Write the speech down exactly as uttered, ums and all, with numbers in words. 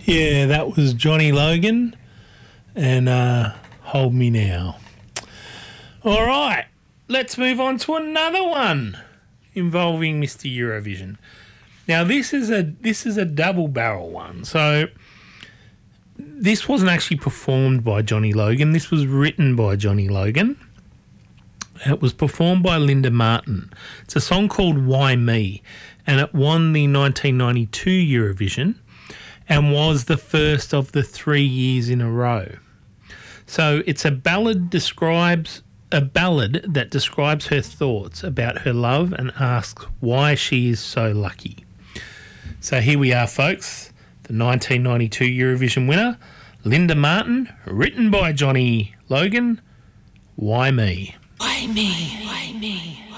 Yeah, that was Johnny Logan and uh, Hold Me Now. All right, let's move on to another one involving Mister Eurovision. Now, this is a this is a double barrel one. So this wasn't actually performed by Johnny Logan. This was written by Johnny Logan. It was performed by Linda Martin. It's a song called Why Me, and it won the nineteen ninety-two Eurovision and was the first of the three years in a row. So it's a ballad describes a ballad that describes her thoughts about her love and asks why she is so lucky. So here we are, folks, the nineteen ninety-two Eurovision winner, Linda Martin, written by Johnny Logan, Why Me? Why me? Why me?